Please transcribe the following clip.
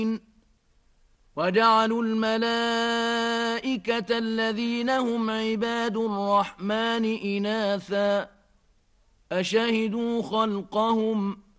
وجعلوا الملائكة الذين هم عباد الرحمن إناثا أشهدوا خلقهم